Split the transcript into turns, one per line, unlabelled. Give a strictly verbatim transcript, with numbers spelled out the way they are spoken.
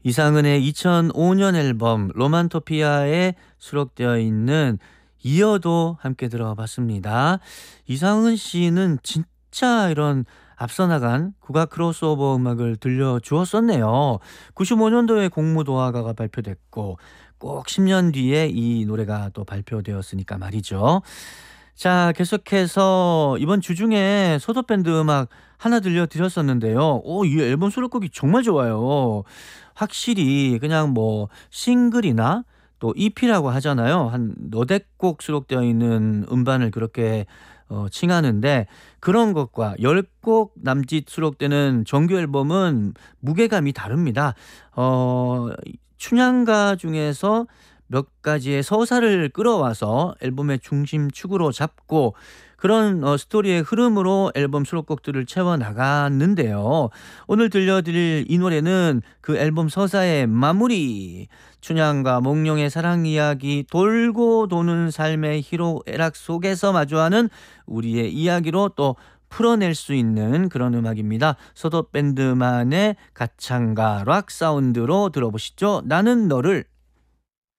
이상은의 이천오 년 앨범 로만토피아에 수록되어 있는 이어도 함께 들어봤습니다. 이상은 씨는 진짜 이런 앞서 나간 국악 크로스오버 음악을 들려주었었네요. 구십오 년도에 공무도화가가 발표됐고 꼭 십 년 뒤에 이 노래가 또 발표되었으니까 말이죠. 자, 계속해서 이번 주 중에 소도 밴드 음악 하나 들려드렸었는데요. 오, 이 앨범 수록곡이 정말 좋아요. 확실히 그냥 뭐 싱글이나 또 이피라고 하잖아요. 한 너댓 곡 수록되어 있는 음반을 그렇게 어 칭하는데, 그런 것과 열 곡 남짓 수록되는 정규 앨범은 무게감이 다릅니다. 어 춘향가 중에서 몇 가지의 서사를 끌어와서 앨범의 중심축으로 잡고 그런 어 스토리의 흐름으로 앨범 수록곡들을 채워 나갔는데요. 오늘 들려드릴 이 노래는 그 앨범 서사의 마무리, 춘향과 몽룡의 사랑 이야기, 돌고 도는 삶의 희로애락 속에서 마주하는 우리의 이야기로 또 풀어낼 수 있는 그런 음악입니다. 소도 밴드만의 가창가 락 사운드로 들어보시죠. 나는 너를.